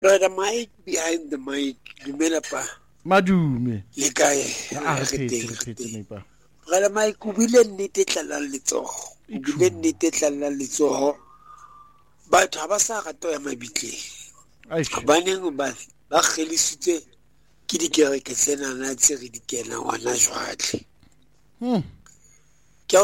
Brother Mike behind the mic, dumela pa. Madume. Le kae? Brother Mike, o bile nnete tlalang letsoho. O bile nnete tlalang letsoho. Batho ha ba sa rata ya mabitleng. Baneng ba kgelisitse ke dikereke tsena na tse re di kena wana jwatle. Ke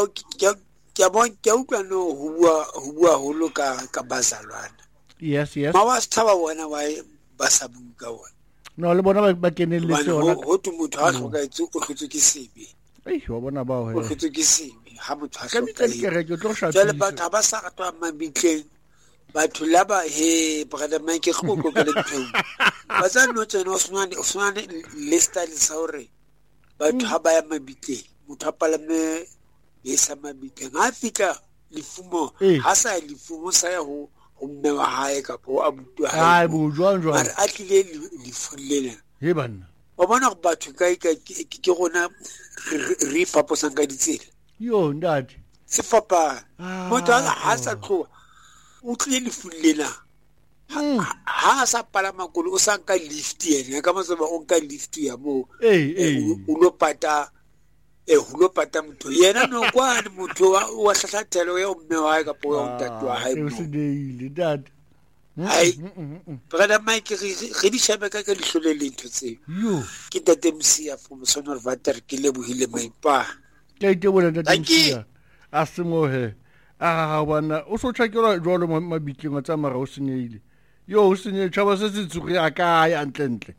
utlwa no ho bua holo ka bazalwana. Yes. Ma wa sthaba bona wa ba sa buka wona. No le bona ba kenelletse ona. Ho tu motho a hloka itse o hlotse ke sebe. Wa bona ba ho. O hlotse ke sebe ha motho a hloka. Jwale batho ha ba sa ratwa mabitleng. Batho laba brother Mike go ka le ntho. Ba tsa no tsena o swana lista le sa hore batho ha ba ya mabitleng. Motho a palame le sa mabitleng. Ha fitla lefumo ha sa lefumo sa ya ho mme wa hae kapo a butu hae bo jwang mara a tlile lefullela he banna wa bona go batho ke gona re faposang ka ditsela yo ndati se fapa motho ha sa tloa o tlile lefullela ha sa pala makolo o sa nka lift yena ka motse ba o nka lift ya mo o lo pata hulo pata motho yena no kwane motho wa hlahlathelo ya mme wa ka po ya ntatu wa hae mo se deile dad ai brother Mike re di shebe ka dihlole le ntho tse yo ke tate Msia from Sonor Vater ke lebohile maipa ke ite bona tate Msia a semohe bana o so tshakela jwalo mabitleng a tsamara o senyehile yo o senye tshaba se se tsuri a ka ya ntlentle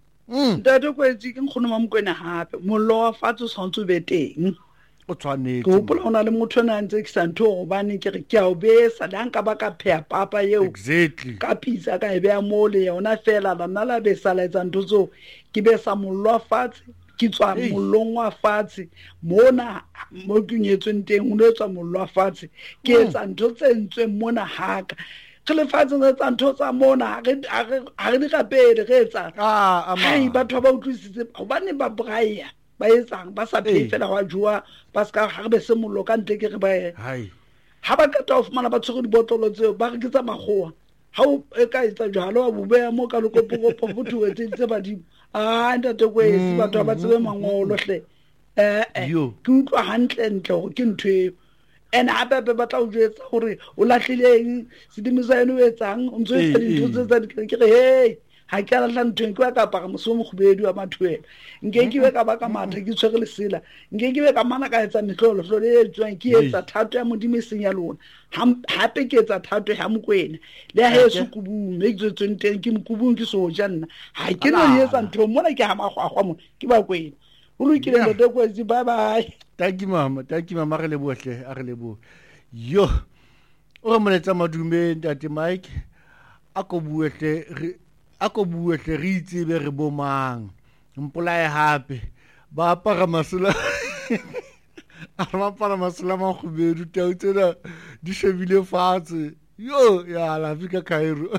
Ntate kwetsi ke nkgono ma Mokwena hape mollo wa fatshe tshwantse be teng o tshwanetse go pola ona le motho na ntse ke santho go bane ke re ke a o besa la nka ba ka phea papa yeo exactly ka pizza ka e bea mo le yona fela la nna la besa la etsa ntho tso ke besa mollo wa fatshe ke tswa mollong wa fatshe mona mo kenyetsweng teng o etswa mollo wa fatshe ke etsa ntho tse ntsweng mona haka ke le fatshe tsa ntho tsa mona ha re di kapele re etsa hai batho ba utlwisitse hobane ba braya ba etsang ba sa phe fela wa jua ba ska ha be se mollo ka ntle ke re ba hai ha ba ka ta ofumana ba tshwere dibotolo tseo ba re ke tsa makgowa ha o ka etsa jalo wa bobeya mo ka lekopokopo botho tse ba di ntate kwesi batho ba tsebe mangolo hle ke utlwa hantle ntle go ke ntho eo and hape ba tla o jetsa hore o lahlileng sedimisa eno etsang o ntse etsa dintho tse tsa ke re hey ha ke la ntho ke ka apara mosomo khubedi wa mathuela nke ke be ka ba ka matha ke tshwere lesela nke ke be ka mana ka etsa mehlolo le tswang ke etsa thato ya modimo senya lona hape ke etsa thato ya Mokwena le ha Yesu kubung me ke tsweng teng ke mokubung ke so janna ha ke no etsa ntho mona ke ha magwagwa mo ke ba Kwena o lokile ntate kwetsi bye bye thank you mama re le bohle a re le bo yo o moletsa madume ntate Mike a ko buehle re itsebe re bomang mpolae hape ba apara masela ma khubedu tao tsena di shebile fatshe yo ya la fika Cairo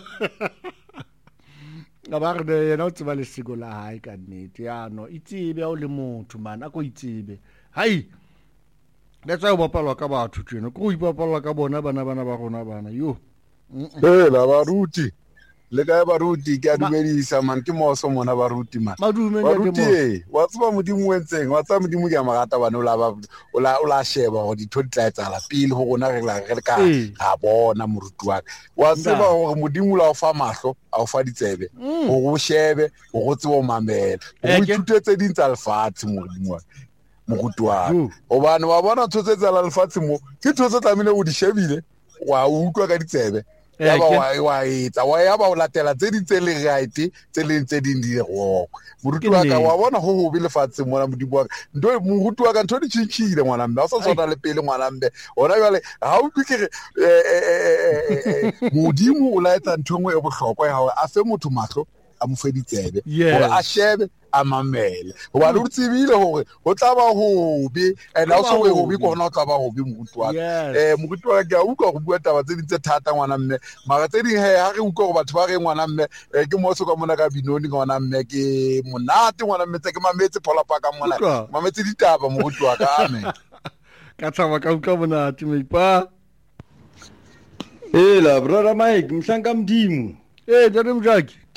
ba re yena o tseba le sego la hae ka nnete ya no itsebe o le motho man a ko itsebe hai letsa o bapalwa ka batho tsena go ipapalwa ka bona bana ba rona bana yo la baruti le ka baruti ke a dumedisa man ke moso mona baruti man baruti wa tsaba modimo wentseng wa tsaba modimo ke a magata bana o la sheba go ditho di tla etsa la pele go gona re ka ga bona moruti wa tsaba gore modimo la o fa mahlo a o fa ditsebe go shebe go tsebo mamela go ithutetse dintsa lefatshe modimo moruti wa obane wa bona tshotsetsa la lefatshe mo ke tshotse tlamile o di shebile wa utlwa ka ditsebe ya ba o latela tse di tse le right tse le tse di di go moruti wa ka wa bona go go be lefatshe mona modimo wa ndo moruti wa ka ntho di tshitshile ngwana mme a sa tsona le pele ngwana mme ona jale ha o ke modimo o la etsa ntho ngwe e bohlokwa ya hore a fe motho mahlo a mo fe ditsebe gore a shebe a mamele goba le tsebile gore go tla ba hobe and a so go be gona o tla ba hobe moruti wa moruti wa ke a utlwa go bua taba tse di tse thata ngwana mme mara tse di ha re utlwa go batho ba re ngwana mme ke mo so ka mona ka binoni ngwana mme ke monate ngwana mme tse ke mametse phola pa ka mona mametse ditaba moruti wa ka amen ka tsaba ka utlwa monate meipa la brother Mike mhlanka mdimo ntate Mojaki